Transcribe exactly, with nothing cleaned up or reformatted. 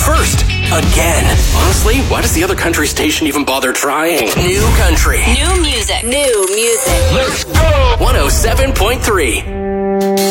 first. Again. Honestly, why does the other country station even bother trying? New country. New music. New music. Let's go! one oh seven point three.